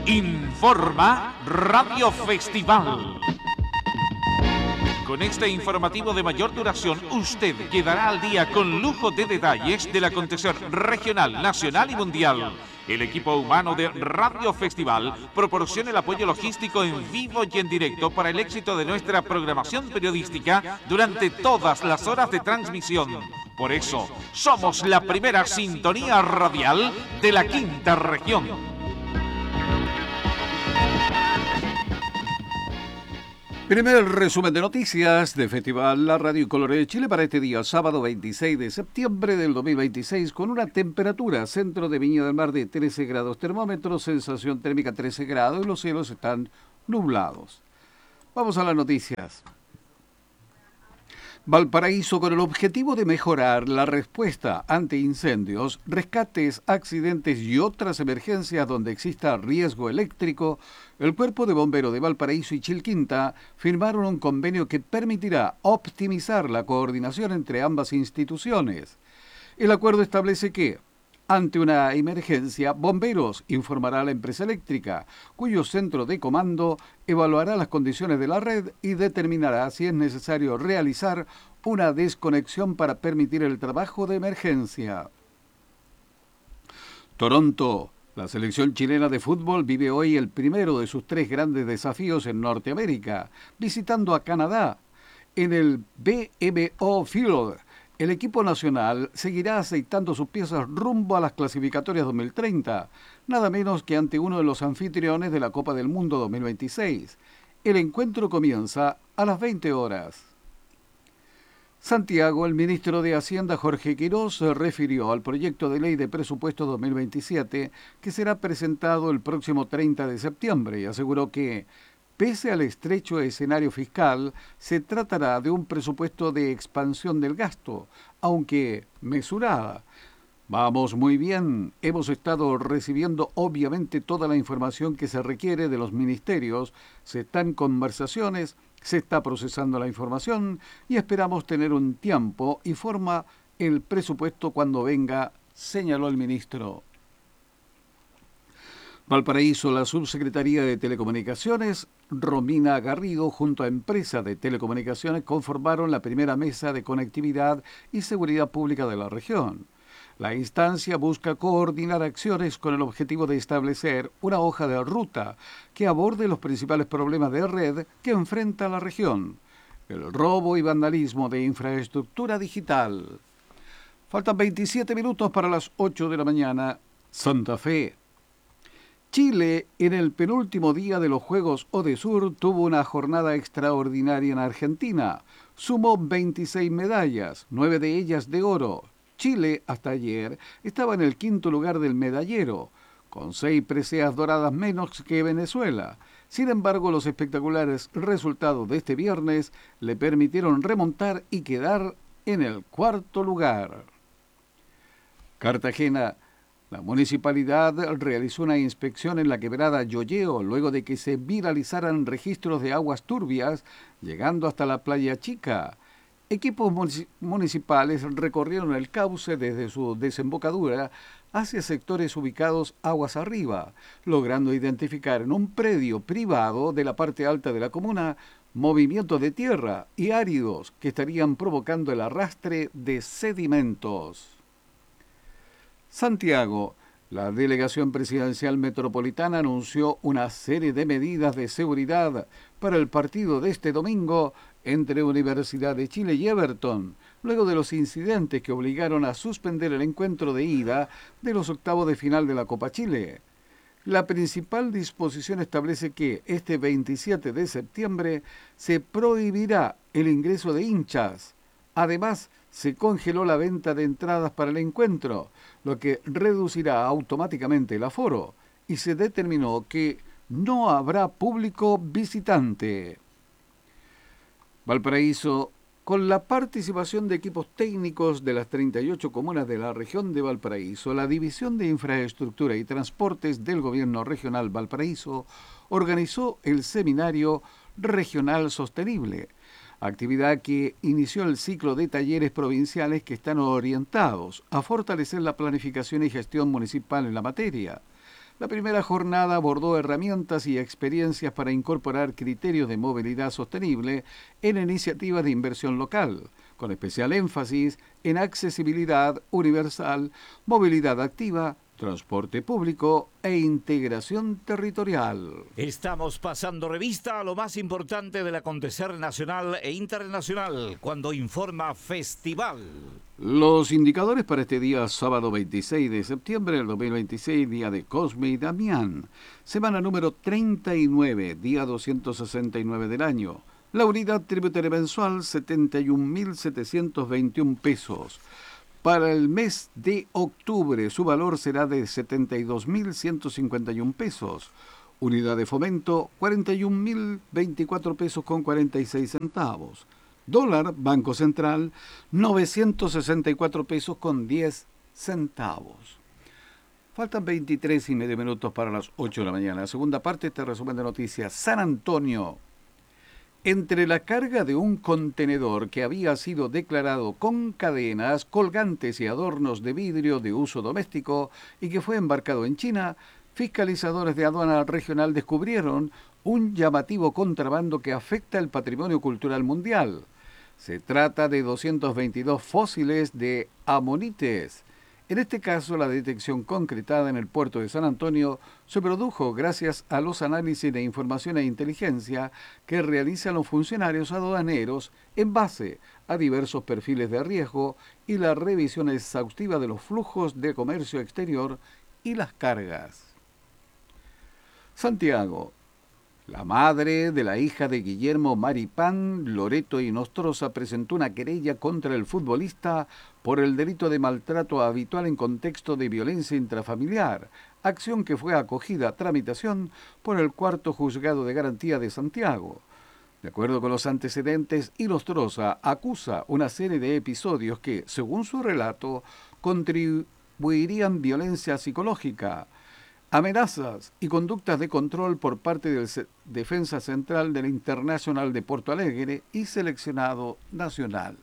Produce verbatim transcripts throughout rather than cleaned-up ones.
Informa Radio Festival. Con este informativo de mayor duración, usted quedará al día con lujo de detalles del acontecer regional, nacional y mundial. El equipo humano de Radio Festival proporciona el apoyo logístico en vivo y en directo para el éxito de nuestra programación periodística durante todas las horas de transmisión. Por eso, somos la primera sintonía radial de la quinta región. Primer resumen de noticias de Festival La Radio y Colores de Chile para este día, sábado veintiséis de septiembre del dos mil veintiséis, con una temperatura centro de Viña del Mar de trece grados termómetros, sensación térmica trece grados y los cielos están nublados. Vamos a las noticias. Valparaíso, con el objetivo de mejorar la respuesta ante incendios, rescates, accidentes y otras emergencias donde exista riesgo eléctrico, el Cuerpo de Bomberos de Valparaíso y Chilquinta firmaron un convenio que permitirá optimizar la coordinación entre ambas instituciones. El acuerdo establece que, ante una emergencia, Bomberos informará a la empresa eléctrica, cuyo centro de comando evaluará las condiciones de la red y determinará si es necesario realizar una desconexión para permitir el trabajo de emergencia. Toronto. La selección chilena de fútbol vive hoy el primero de sus tres grandes desafíos en Norteamérica, visitando a Canadá. En el B M O Field, el equipo nacional seguirá aceitando sus piezas rumbo a las clasificatorias dos mil treinta, nada menos que ante uno de los anfitriones de la Copa del Mundo dos mil veintiséis. El encuentro comienza a las veinte horas. Santiago, el ministro de Hacienda Jorge Quirós se refirió al proyecto de ley de presupuesto dos mil veintisiete que será presentado el próximo treinta de septiembre y aseguró que, pese al estrecho escenario fiscal, se tratará de un presupuesto de expansión del gasto, aunque mesurada. Vamos muy bien, hemos estado recibiendo obviamente toda la información que se requiere de los ministerios, se están en conversaciones, se está procesando la información y esperamos tener un tiempo y forma el presupuesto cuando venga, señaló el ministro. Valparaíso, la Subsecretaría de Telecomunicaciones, Romina Garrido, junto a Empresa de Telecomunicaciones, conformaron la primera mesa de conectividad y seguridad pública de la región. La instancia busca coordinar acciones con el objetivo de establecer una hoja de ruta que aborde los principales problemas de red que enfrenta la región: el robo y vandalismo de infraestructura digital. Faltan veintisiete minutos para las ocho de la mañana. Santa Fe. Chile, en el penúltimo día de los Juegos Odesur, tuvo una jornada extraordinaria en Argentina. Sumó veintiséis medallas, nueve de ellas de oro. Chile, hasta ayer, estaba en el quinto lugar del medallero, con seis preseas doradas menos que Venezuela. Sin embargo, los espectaculares resultados de este viernes le permitieron remontar y quedar en el cuarto lugar. Cartagena. La municipalidad realizó una inspección en la quebrada Yoyeo luego de que se viralizaran registros de aguas turbias, llegando hasta la Playa Chica. Equipos municipales recorrieron el cauce desde su desembocadura hacia sectores ubicados aguas arriba, logrando identificar en un predio privado de la parte alta de la comuna movimientos de tierra y áridos que estarían provocando el arrastre de sedimentos. Santiago. La Delegación Presidencial Metropolitana anunció una serie de medidas de seguridad para el partido de este domingo entre Universidad de Chile y Everton, luego de los incidentes que obligaron a suspender el encuentro de ida de los octavos de final de la Copa Chile. La principal disposición establece que este veintisiete de septiembre se prohibirá el ingreso de hinchas. Además, se congeló la venta de entradas para el encuentro, lo que reducirá automáticamente el aforo, y se determinó que no habrá público visitante. Valparaíso, con la participación de equipos técnicos de las treinta y ocho comunas de la región de Valparaíso, la División de Infraestructura y Transportes del Gobierno Regional Valparaíso organizó el Seminario Regional Sostenible, actividad que inició el ciclo de talleres provinciales que están orientados a fortalecer la planificación y gestión municipal en la materia. La primera jornada abordó herramientas y experiencias para incorporar criterios de movilidad sostenible en iniciativas de inversión local, con especial énfasis en accesibilidad universal, movilidad activa, transporte público e integración territorial. Estamos pasando revista a lo más importante del acontecer nacional e internacional cuando informa Festival. Los indicadores para este día, sábado veintiséis de septiembre del dos mil veintiséis, día de Cosme y Damián. Semana número treinta y nueve, día doscientos sesenta y nueve del año. La unidad tributaria mensual, setenta y un mil setecientos veintiún pesos. Para el mes de octubre, su valor será de setenta y dos mil ciento cincuenta y un pesos. Unidad de fomento, cuarenta y un mil veinticuatro pesos con cuarenta y seis centavos. Dólar, Banco Central, novecientos sesenta y cuatro pesos con diez centavos. Faltan veintitrés y medio minutos para las ocho de la mañana. Segunda parte, este resumen de noticias. San Antonio. Entre la carga de un contenedor que había sido declarado con cadenas, colgantes y adornos de vidrio de uso doméstico y que fue embarcado en China, fiscalizadores de aduana regional descubrieron un llamativo contrabando que afecta el patrimonio cultural mundial. Se trata de doscientos veintidós fósiles de amonites. En este caso, la detección concretada en el puerto de San Antonio se produjo gracias a los análisis de información e inteligencia que realizan los funcionarios aduaneros en base a diversos perfiles de riesgo y la revisión exhaustiva de los flujos de comercio exterior y las cargas. Santiago. La madre de la hija de Guillermo Maripán, Loreto y Nostroza, presentó una querella contra el futbolista por el delito de maltrato habitual en contexto de violencia intrafamiliar, acción que fue acogida a tramitación por el Cuarto Juzgado de Garantía de Santiago. De acuerdo con los antecedentes, Nostroza acusa una serie de episodios que, según su relato, contribuirían violencia psicológica, amenazas y conductas de control por parte del Defensa Central del Internacional de Porto Alegre y seleccionado nacional.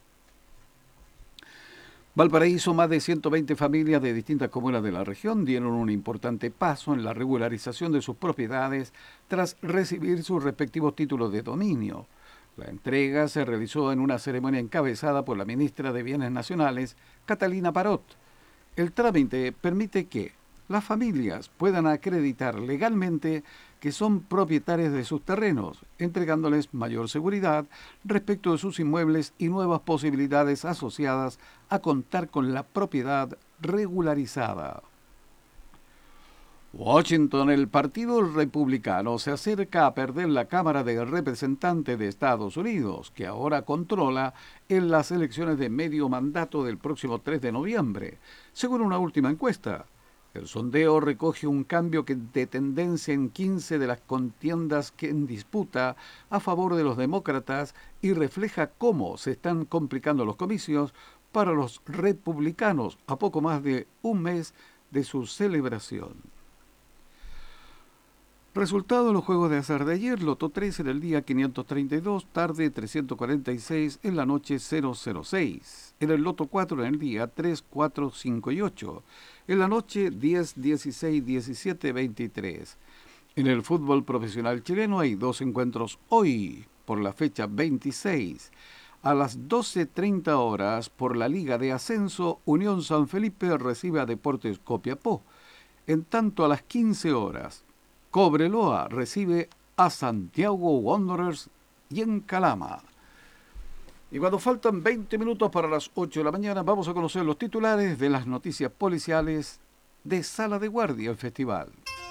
Valparaíso, más de ciento veinte familias de distintas comunas de la región dieron un importante paso en la regularización de sus propiedades tras recibir sus respectivos títulos de dominio. La entrega se realizó en una ceremonia encabezada por la ministra de Bienes Nacionales, Catalina Parot. El trámite permite que las familias puedan acreditar legalmente que son propietarias de sus terrenos, entregándoles mayor seguridad respecto de sus inmuebles y nuevas posibilidades asociadas a contar con la propiedad regularizada. Washington, el Partido Republicano se acerca a perder la Cámara de Representantes de Estados Unidos, que ahora controla en las elecciones de medio mandato del próximo tres de noviembre, según una última encuesta. El sondeo recoge un cambio que de tendencia en quince de las contiendas que en disputa a favor de los demócratas y refleja cómo se están complicando los comicios para los republicanos a poco más de un mes de su celebración. Resultado de los juegos de azar de ayer: Loto tres en el día quinientos treinta y dos, tarde trescientos cuarenta y seis, en la noche cero cero seis. En el Loto cuatro en el día tres, cuatro, cinco y ocho. En la noche diez, dieciséis, diecisiete, veintitrés. En el fútbol profesional chileno hay dos encuentros hoy, por la fecha veintiséis. A las doce treinta horas, por la Liga de Ascenso, Unión San Felipe recibe a Deportes Copiapó. En tanto, a las quince horas, Cobreloa recibe a Santiago Wanderers y en Calama. Y cuando faltan veinte minutos para las ocho de la mañana, vamos a conocer los titulares de las noticias policiales de Sala de Guardia, el festival.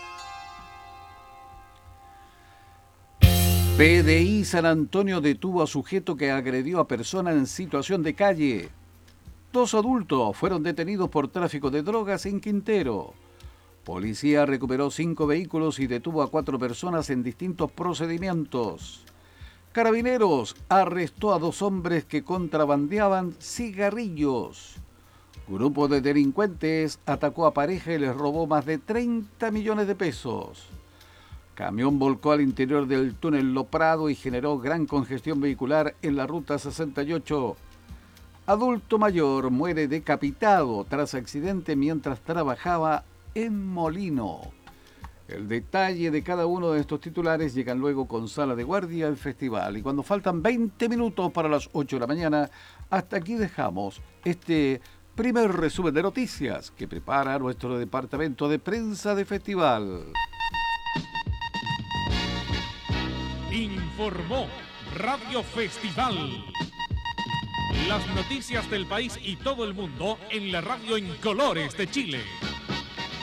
P D I San Antonio detuvo a sujeto que agredió a persona en situación de calle. Dos adultos fueron detenidos por tráfico de drogas en Quintero. Policía recuperó cinco vehículos y detuvo a cuatro personas en distintos procedimientos. Carabineros arrestó a dos hombres que contrabandeaban cigarrillos. Grupo de delincuentes atacó a pareja y les robó más de treinta millones de pesos. Camión volcó al interior del túnel Lo Prado y generó gran congestión vehicular en la ruta sesenta y ocho. Adulto mayor muere decapitado tras accidente mientras trabajaba en Molino. El detalle de cada uno de estos titulares llegan luego con Sala de Guardia al festival. Y cuando faltan veinte minutos para las ocho de la mañana, hasta aquí dejamos este primer resumen de noticias que prepara nuestro departamento de prensa de festival. Informó Radio Festival. Las noticias del país y todo el mundo en la radio en colores de Chile.